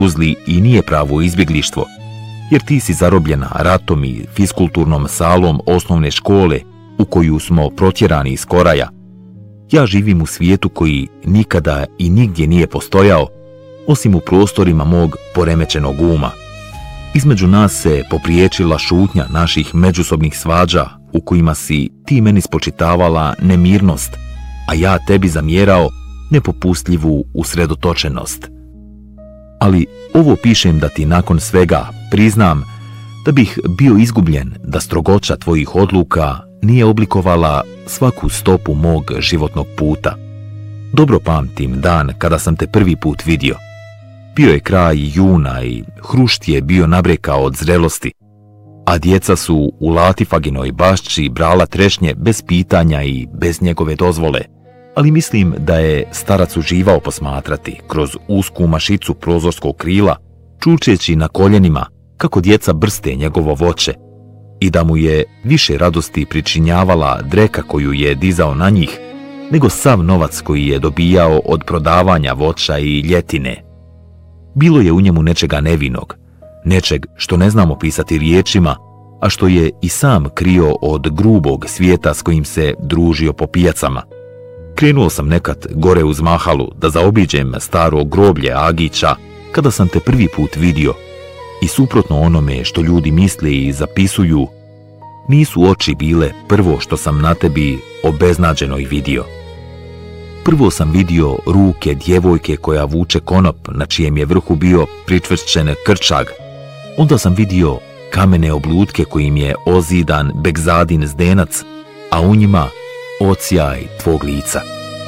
uzli i nije pravo izbjeglištvo, jer ti si zarobljena ratom i fiskulturnom salom osnovne škole u koju smo protjerani iz koraja. Ja živim u svijetu koji nikada i nigdje nije postojao, osim u prostorima mog poremećenog uma. Između nas se popriječila šutnja naših međusobnih svađa u kojima si ti meni spočitavala nemirnost, a ja tebi zamjerao nepopustljivu usredotočenost. Ali ovo pišem da ti nakon svega priznam da bih bio izgubljen da strogoća tvojih odluka nije oblikovala svaku stopu mog životnog puta. Dobro pamtim dan kada sam te prvi put vidio. Bio je kraj juna i hrušt je bio nabrekao od zrelosti, a djeca su u Latifaginoj bašči brala trešnje bez pitanja i bez njegove dozvole, ali mislim da je starac uživao posmatrati kroz usku mašicu prozorskog krila, čučeći na koljenima kako djeca brste njegovo voće, i da mu je više radosti pričinjavala dreka koju je dizao na njih, nego sav novac koji je dobijao od prodavanja voća i ljetine. Bilo je u njemu nečega nevinog, nečeg što ne znamo pisati riječima, a što je i sam krio od grubog svijeta s kojim se družio po pijacama. Krenuo sam nekad gore uz Mahalu da zaobiđem staro groblje Agića kada sam te prvi put vidio, i suprotno onome što ljudi misle i zapisuju, nisu oči bile prvo što sam na tebi obeznađenoj vidio. Prvo sam vidio ruke djevojke koja vuče konop na čijem je vrhu bio pričvršćen krčag. Onda sam vidio kamene oblutke kojim je ozidan Begzadin zdenac, a u njima odsjaj tvog lica.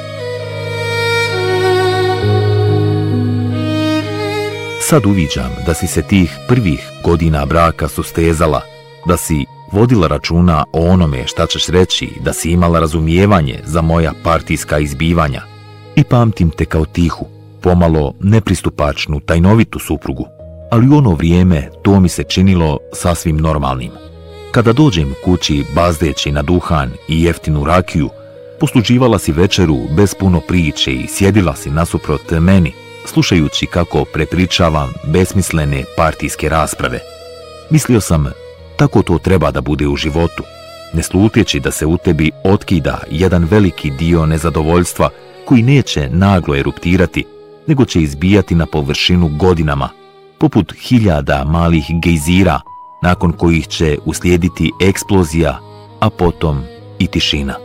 Sad uviđam da si se tih prvih godina braka sustezala, da si vodila računa o onome šta ćeš reći, da si imala razumijevanje za moja partijska izbivanja. I pamtim te kao tihu, pomalo nepristupačnu, tajnovitu suprugu, ali u ono vrijeme to mi se činilo sasvim normalnim. Kada dođem kući bazdeći na duhan i jeftinu rakiju, posluživala si večeru bez puno priče i sjedila si nasuprot meni, slušajući kako prepričavam besmislene partijske rasprave. Mislio sam, tako to treba da bude u životu, ne slutjeći da se u tebi otkida jedan veliki dio nezadovoljstva koji neće naglo eruptirati, nego će izbijati na površinu godinama, poput hiljada malih gejzira, nakon kojih će uslijediti eksplozija, a potom i tišina.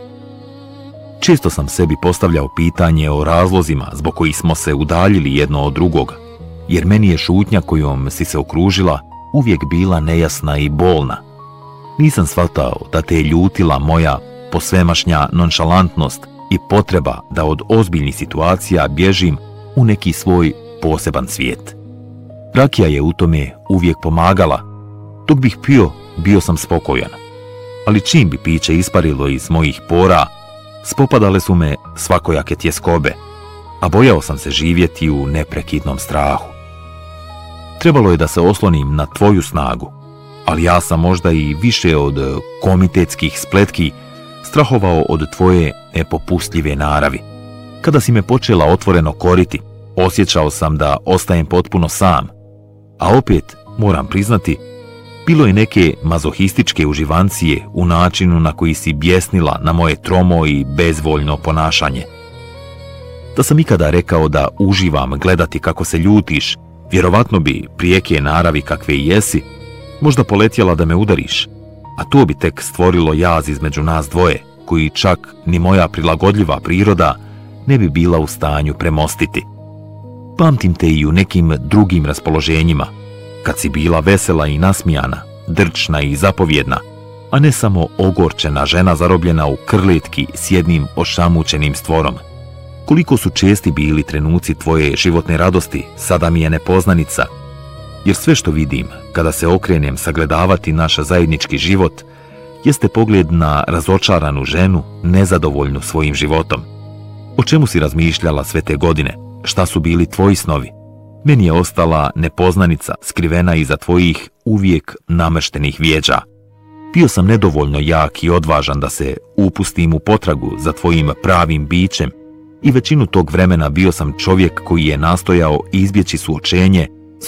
Često sam sebi postavljao pitanje o razlozima zbog kojih smo se udaljili jedno od drugoga, jer meni je šutnja kojom si se okružila uvijek bila nejasna i bolna. Nisam shvatao da te je ljutila moja posvemašnja nonšalantnost i potreba da od ozbiljnih situacija bježim u neki svoj poseban svijet. Rakija je u tome uvijek pomagala. Dok bih pio, bio sam spokojan. Ali čim bi piće isparilo iz mojih pora, spopadale su me svakojake tjeskobe, a bojao sam se živjeti u neprekidnom strahu. Trebalo je da se oslonim na tvoju snagu, ali ja sam možda i više od komitetskih spletki strahovao od tvoje nepopustljive naravi. Kada si me počela otvoreno koriti, osjećao sam da ostajem potpuno sam, a opet, moram priznati, bilo je neke mazohističke uživancije u načinu na koji si bjesnila na moje tromo i bezvoljno ponašanje. Da sam ikada rekao da uživam gledati kako se ljutiš, vjerovatno bi prijeke naravi kakve i jesi, možda poletjela da me udariš, a to bi tek stvorilo jaz između nas dvoje, koji čak ni moja prilagodljiva priroda ne bi bila u stanju premostiti. Pamtim te i u nekim drugim raspoloženjima, kad si bila vesela i nasmijana, drčna i zapovjedna, a ne samo ogorčena žena zarobljena u krletki s jednim ošamućenim stvorom. Koliko su česti bili trenuci tvoje životne radosti, sada mi je nepoznanica, jer sve što vidim kada se okrenem sagledavati naš zajednički život jeste pogled na razočaranu ženu, nezadovoljnu svojim životom. O čemu si razmišljala sve te godine? Šta su bili tvoji snovi? Meni je ostala nepoznanica skrivena iza tvojih uvijek namrštenih vijeđa. Bio sam nedovoljno jak i odvažan da se upustim u potragu za tvojim pravim bićem i većinu tog vremena bio sam čovjek koji je nastojao izbjeći suočenje